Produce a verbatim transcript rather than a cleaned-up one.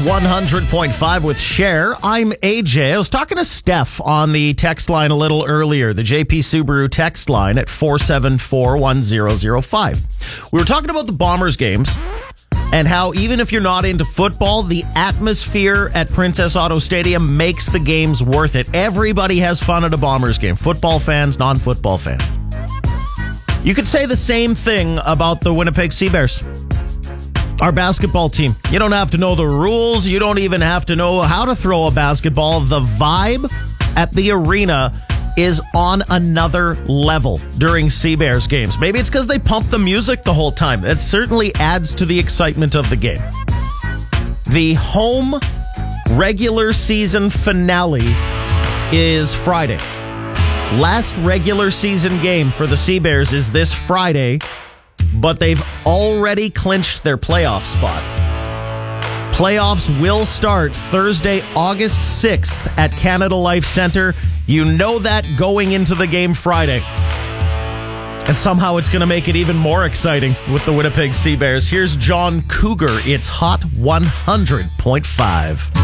one hundred point five with Cher. I'm A J. I was talking to Steph on the text line a little earlier, the J P Subaru text line at four seven four, one zero zero five. We were talking about the Bombers games and how even if you're not into football, the atmosphere at Princess Auto Stadium makes the games worth it. Everybody has fun at a Bombers game. Football fans, non-football fans. You could say the same thing about the Winnipeg Seabears. Our basketball team. You don't have to know the rules. You don't even have to know how to throw a basketball. The vibe at the arena is on another level during Seabears games. Maybe it's because they pump the music the whole time. That certainly adds to the excitement of the game. The home regular season finale is Friday. Last regular season game for the Seabears is this Friday, but they've already clinched their playoff spot. Playoffs will start Thursday, August sixth at Canada Life Centre. You know that going into the game Friday. And somehow it's going to make it even more exciting with the Winnipeg Seabears. Here's John Cougar. It's Hot one hundred point five.